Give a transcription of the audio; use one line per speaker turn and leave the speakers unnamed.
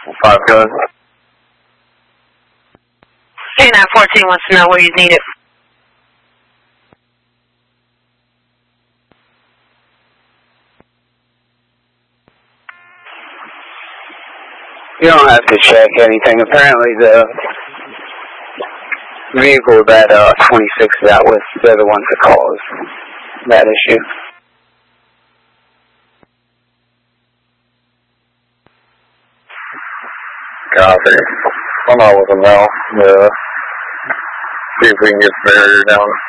5 gun.
K-914 wants to know where you need it.
You don't have to check anything. Apparently the vehicle that 26 is out with, they're the ones that caused that issue.
Copy. I'm out with them now. Yeah. See if we can get the barrier down.